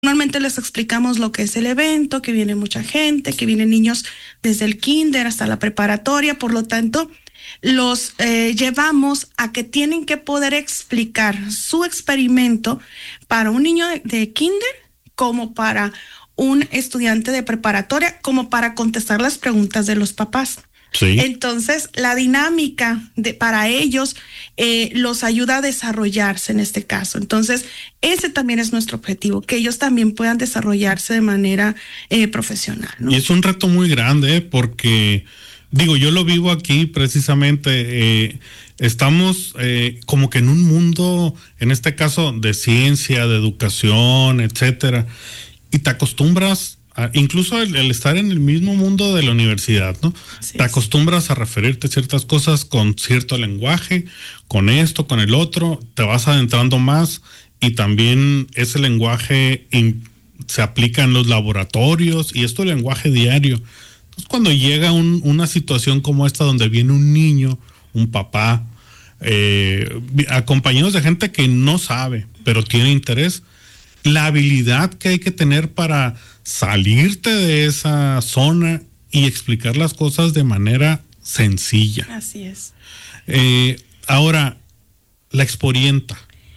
Normalmente les explicamos lo que es el evento, que viene mucha gente, que vienen niños desde el kinder hasta la preparatoria, por lo tanto, los llevamos a que tienen que poder explicar su experimento para un niño de kinder como para un estudiante de preparatoria, como para contestar las preguntas de los papás. Sí. Entonces, la dinámica para ellos los ayuda a desarrollarse en este caso. Entonces, ese también es nuestro objetivo, que ellos también puedan desarrollarse de manera profesional, ¿no? Y es un reto muy grande porque, digo, yo lo vivo aquí precisamente. Estamos como que en un mundo, en este caso, de ciencia, de educación, etcétera, y te acostumbras incluso el estar en el mismo mundo de la universidad, ¿no? Así te es. acostumbras a referirte a ciertas cosas con cierto lenguaje, con esto, con el otro, te vas adentrando más y también ese lenguaje se aplica en los laboratorios y esto es lenguaje diario. Entonces, cuando llega una situación como esta donde viene un niño, un papá, acompañados de gente que no sabe, pero tiene interés, la habilidad que hay que tener para salirte de esa zona y explicar las cosas de manera sencilla. Así es. Ahora, la Exporienta.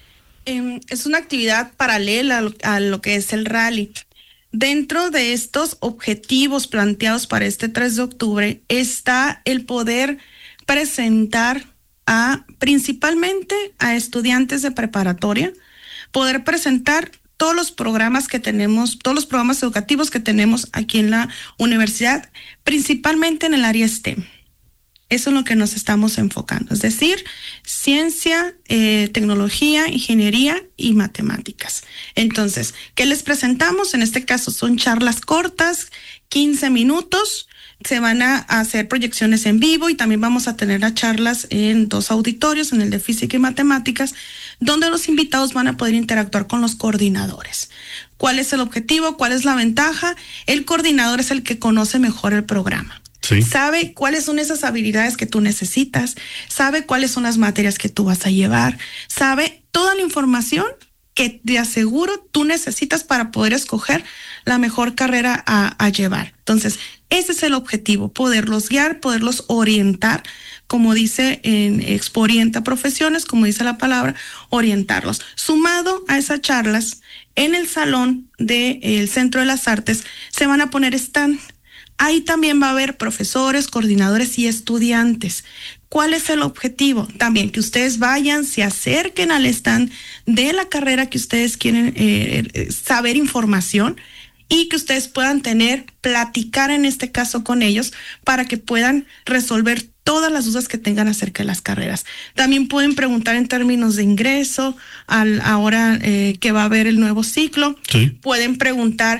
Es una actividad paralela a lo que es el rally. Dentro de estos objetivos planteados para este 3 de octubre está el poder presentar principalmente a estudiantes de preparatoria, poder presentar todos los programas que tenemos, todos los programas educativos que tenemos aquí en la universidad, principalmente en el área STEM. Eso es lo que nos estamos enfocando, es decir, ciencia, tecnología, ingeniería y matemáticas. Entonces, ¿qué les presentamos? En este caso son charlas cortas, 15 minutos, se van a hacer proyecciones en vivo y también vamos a tener charlas en 2 auditorios, en el de física y matemáticas, donde los invitados van a poder interactuar con los coordinadores. ¿Cuál es el objetivo? ¿Cuál es la ventaja? El coordinador es el que conoce mejor el programa. Sí. Sabe cuáles son esas habilidades que tú necesitas, sabe cuáles son las materias que tú vas a llevar, sabe toda la información que te aseguro tú necesitas para poder escoger la mejor carrera a llevar. Entonces, ese es el objetivo, poderlos guiar, poderlos orientar, como dice en Exporienta Profesiones, como dice la palabra, orientarlos. Sumado a esas charlas, en el salón del Centro de las Artes se van a poner stand. Ahí también va a haber profesores, coordinadores y estudiantes. ¿Cuál es el objetivo? También que ustedes vayan, se acerquen al stand de la carrera que ustedes quieren saber información y que ustedes puedan platicar en este caso con ellos para que puedan resolver todas las dudas que tengan acerca de las carreras. También pueden preguntar en términos de ingreso, ahora que va a haber el nuevo ciclo. Sí. Pueden preguntar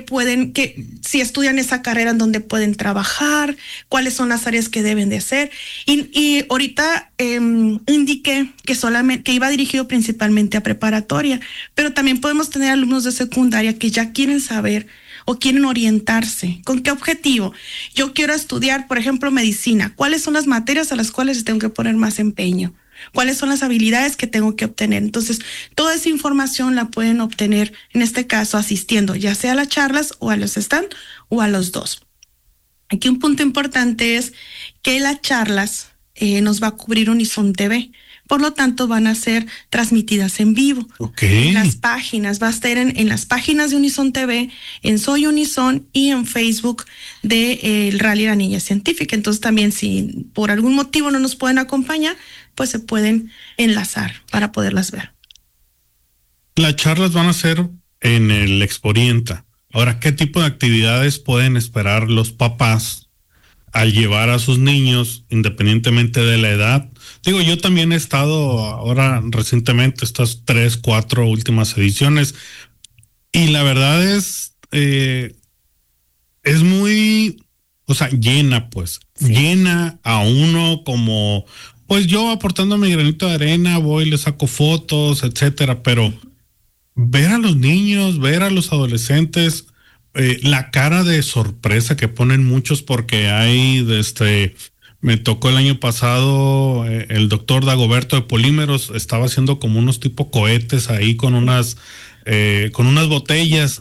si estudian esa carrera, en dónde pueden trabajar, cuáles son las áreas que deben de hacer. Y ahorita indiqué que iba dirigido principalmente a preparatoria, pero también podemos tener alumnos de secundaria que ya quieren saber o quieren orientarse. ¿Con qué objetivo? Yo quiero estudiar, por ejemplo, medicina. ¿Cuáles son las materias a las cuales tengo que poner más empeño? ¿Cuáles son las habilidades que tengo que obtener? Entonces, toda esa información la pueden obtener, en este caso, asistiendo, ya sea a las charlas o a los stand o a los dos. Aquí un punto importante es que las charlas nos va a cubrir Unison TV. Por lo tanto, van a ser transmitidas en vivo. Okay. En las páginas, va a estar en las páginas de Unison TV, en Soy Unison y en Facebook del Rally La Niña Científica. Entonces, también si por algún motivo no nos pueden acompañar, pues se pueden enlazar para poderlas ver. Las charlas van a ser en el Exporienta. Ahora, ¿qué tipo de actividades pueden esperar los papás al llevar a sus niños, independientemente de la edad? Digo, yo también he estado ahora recientemente estas 3, 4 últimas ediciones y la verdad es muy, llena, pues, sí. Llena a uno como, pues yo aportando mi granito de arena, voy, le saco fotos, etcétera, pero ver a los niños, ver a los adolescentes, la cara de sorpresa que ponen muchos porque hay me tocó el año pasado el doctor Dagoberto de Polímeros, estaba haciendo como unos tipo cohetes ahí con unas con unas botellas